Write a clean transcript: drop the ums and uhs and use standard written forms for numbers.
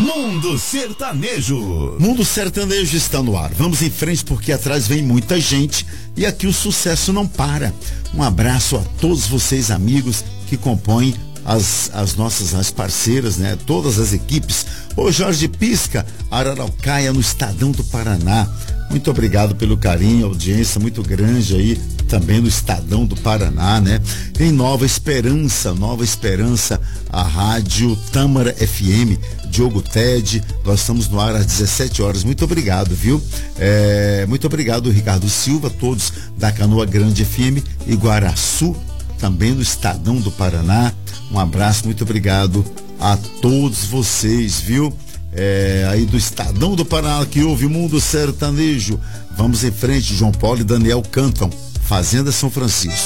Mundo Sertanejo. Mundo Sertanejo está no ar. Vamos em frente porque atrás vem muita gente e aqui o sucesso não para. Um abraço a todos vocês, amigos, que compõem as nossas parceiras, né? Todas as equipes. Ô Jorge Pisca, Araraucaia, no Estadão do Paraná. Muito obrigado pelo carinho, audiência muito grande aí, também no Estadão do Paraná, né? Em Nova Esperança, a Rádio Tâmara FM, Diogo Ted, nós estamos no ar às 17 horas. Muito obrigado, viu? Muito obrigado, Ricardo Silva, todos da Canoa Grande FM e Guaraçu, também no Estadão do Paraná. Um abraço, muito obrigado a todos vocês, viu? Aí do Estadão do Paraná, que ouve o Mundo Sertanejo. Vamos em frente, João Paulo e Daniel cantam Fazenda São Francisco.